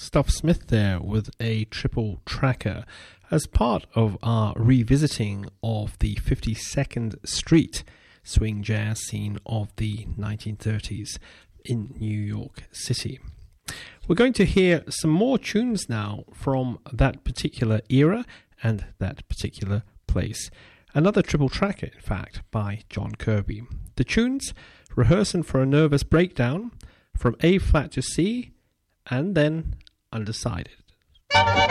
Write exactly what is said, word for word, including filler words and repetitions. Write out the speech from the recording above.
Stuff Smith there with a triple tracker as part of our revisiting of the fifty-second Street swing jazz scene of the nineteen thirties in New York City. We're going to hear some more tunes now from that particular era and that particular place. Another triple tracker, in fact, by John Kirby. The tunes, Rehearsing for a Nervous Breakdown, From A Flat to C, and then Undecided.